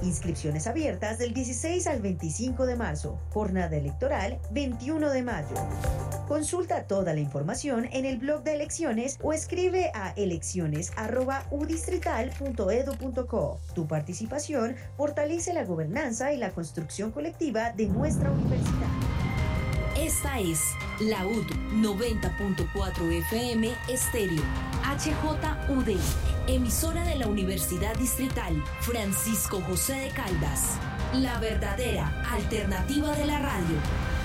Inscripciones abiertas del 16 al 25 de marzo. Jornada electoral 21 de mayo. Consulta toda la información en el blog de elecciones o escribe a elecciones@udistrital.edu.co. Tu participación fortalece la gobernanza y la construcción colectiva de nuestra universidad. Esta es la UD 90.4 FM Estéreo, HJUD, emisora de la Universidad Distrital Francisco José de Caldas, la verdadera alternativa de la radio.